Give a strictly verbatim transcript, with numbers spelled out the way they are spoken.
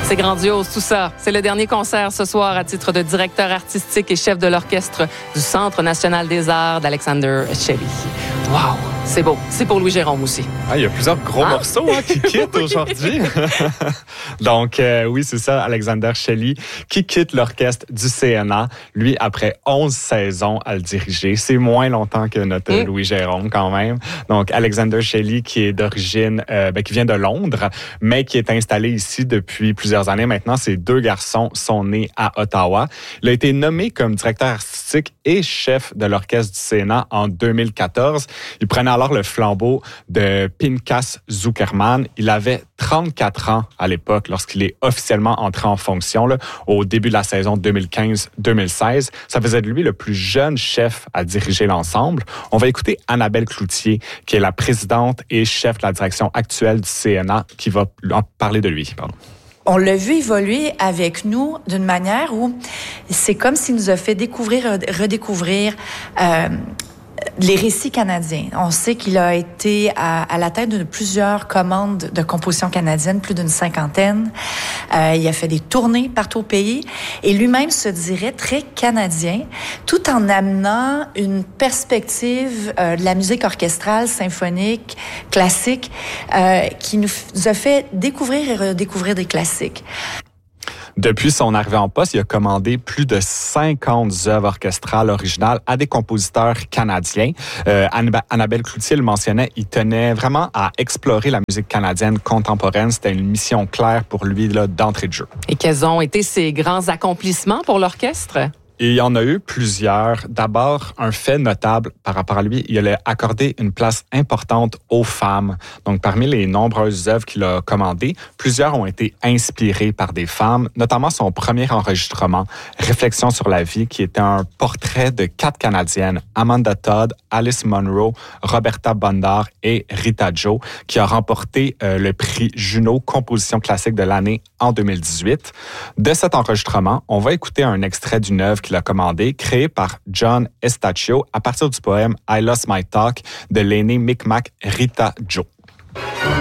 C'est grandiose tout ça. C'est le dernier concert ce soir à titre de directeur artistique et chef de l'orchestre du Centre national des arts d'Alexander Shelley. Wow, c'est beau. C'est pour Louis-Jérôme aussi. Ah, il y a plusieurs gros ah. morceaux hein, qui quittent oui. aujourd'hui. Donc, euh, oui, c'est ça, Alexander Shelley qui quitte l'orchestre du C N A, lui, après onze saisons à le diriger. C'est moins longtemps que notre mm. Louis-Jérôme, quand même. Donc, Alexander Shelley, qui est d'origine, euh, ben, qui vient de Londres, mais qui est installé ici depuis plusieurs années maintenant. Ses deux garçons sont nés à Ottawa. Il a été nommé comme directeur artistique et chef de l'orchestre du C N A en deux mille quatorze. Il prenait alors le flambeau de Pinchas Zukerman. Il avait trente-quatre ans à l'époque lorsqu'il est officiellement entré en fonction là, au début de la saison deux mille quinze deux mille seize. Ça faisait de lui le plus jeune chef à diriger l'ensemble. On va écouter Annabelle Cloutier, qui est la présidente et chef de la direction actuelle du C N A, qui va en parler de lui. Pardon. On l'a vu évoluer avec nous d'une manière où c'est comme s'il nous a fait découvrir, redécouvrir euh, les récits canadiens. On sait qu'il a été à, à la tête de plusieurs commandes de composition canadienne, plus d'une cinquantaine. Euh, il a fait des tournées partout au pays et lui-même se dirait très canadien, tout en amenant une perspective euh, de la musique orchestrale, symphonique, classique, euh, qui nous a fait découvrir et redécouvrir des classiques. Depuis son arrivée en poste, il a commandé plus de cinquante œuvres orchestrales originales à des compositeurs canadiens. Euh, Annabelle Cloutier le mentionnait, il tenait vraiment à explorer la musique canadienne contemporaine. C'était une mission claire pour lui là, d'entrée de jeu. Et quels ont été ses grands accomplissements pour l'orchestre? Et il y en a eu plusieurs. D'abord, un fait notable par rapport à lui, il a accordé une place importante aux femmes. Donc, parmi les nombreuses œuvres qu'il a commandées, plusieurs ont été inspirées par des femmes, notamment son premier enregistrement, Réflexion sur la vie, qui était un portrait de quatre Canadiennes, Amanda Todd, Alice Munro, Roberta Bondar et Rita Joe, qui a remporté euh, le prix Juno Composition classique de l'année en deux mille dix-huit. De cet enregistrement, on va écouter un extrait d'une œuvre qu'il a commandée, créée par John Estachio à partir du poème I Lost My Talk de l'aînée Micmac Rita Joe.